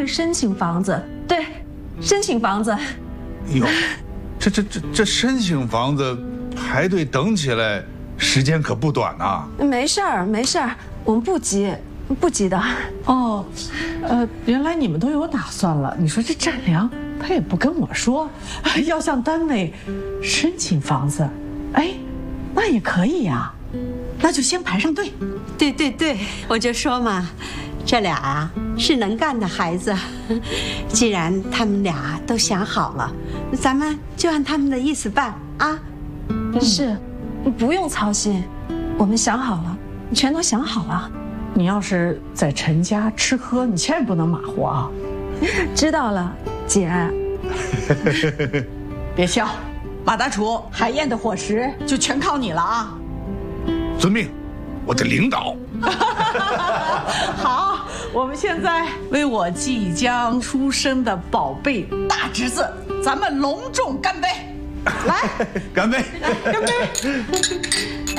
会申请房子，对，申请房子。 哟，这申请房子排队等起来，时间可不短呐。 没事儿，没事儿，我们不急，不急的。 哦，原来你们都有打算了。你说这占良他也不跟我说，要向单位申请房子，哎，那也可以呀，那就先排上队。 对，我就说嘛，这俩啊是能干的孩子，既然他们俩都想好了，咱们就按他们的意思办啊。 是，你不用操心，我们想好了，全都想好了。 你要是在陈家吃喝，你千万不能马虎啊。 知道了，姐。 别笑，马大厨，海燕的伙食就全靠你了啊！ 遵命，我的领导。 好，我们现在为我即将出生的宝贝大侄子，咱们隆重干杯！来， 干杯！ 干杯！